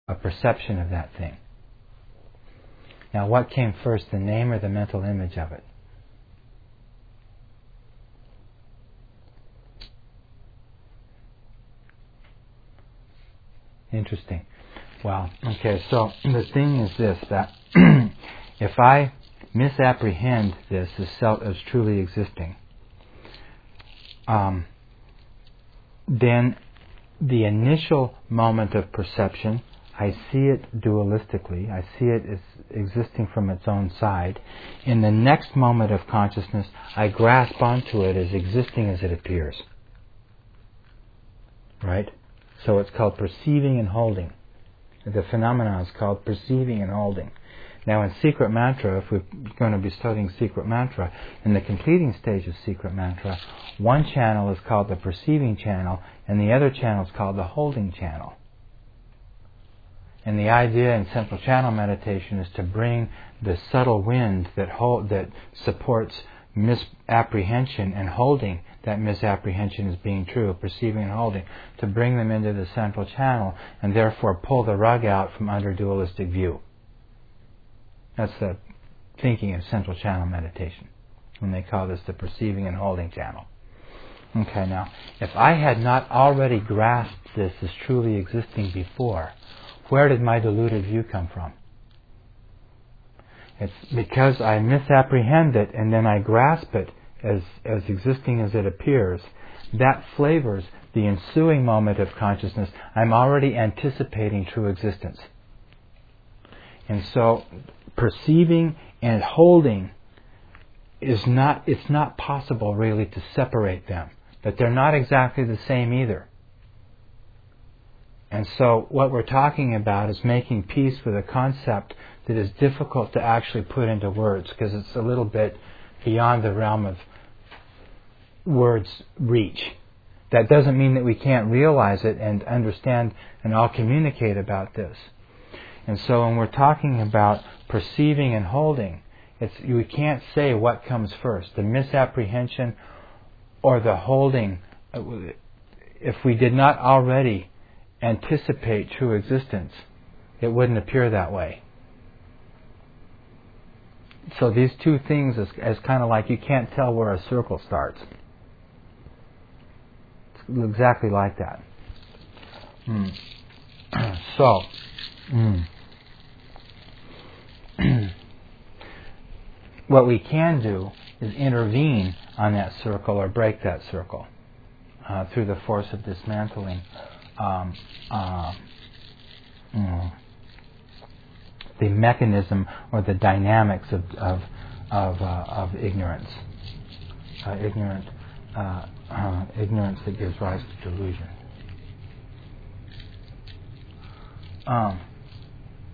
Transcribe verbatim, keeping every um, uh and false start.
a perception of that thing. Now, what came first, the name or the mental image of it? Interesting. Well, okay, so the thing is this, that if I misapprehend this as, self, as truly existing, um, then the initial moment of perception, I see it dualistically, I see it as existing from its own side. In the next moment of consciousness, I grasp onto it as existing as it appears. Right? So it's called perceiving and holding. The phenomenon is called perceiving and holding. Now in Secret Mantra, if we're going to be studying Secret Mantra, in the completing stage of Secret Mantra, one channel is called the perceiving channel, and the other channel is called the holding channel. And the idea in central channel meditation is to bring the subtle wind that hold, that supports misapprehension and holding that misapprehension as being true, perceiving and holding, to bring them into the central channel and therefore pull the rug out from under dualistic view. That's the thinking of central channel meditation, when they call this the perceiving and holding channel. Okay, now, if I had not already grasped this as truly existing before, where did my deluded view come from? It's because I misapprehend it and then I grasp it as, as existing as it appears. That flavors the ensuing moment of consciousness. I'm already anticipating true existence. And so perceiving and holding is not, it's not possible really to separate them. That they're not exactly the same either. And so what we're talking about is making peace with a concept that is difficult to actually put into words, because it's a little bit beyond the realm of words' reach. That doesn't mean that we can't realize it and understand and all communicate about this. And so when we're talking about perceiving and holding, it's, we can't say what comes first, the misapprehension or the holding. If we did not already anticipate true existence, it wouldn't appear that way. So these two things is, is kind of like you can't tell where a circle starts. It's exactly like that. Mm. So, mm. what we can do is intervene on that circle or break that circle uh, through the force of dismantling um, uh, mm, the mechanism or the dynamics of of of, uh, of ignorance, uh, ignorant uh, uh, ignorance that gives rise to delusion. Um,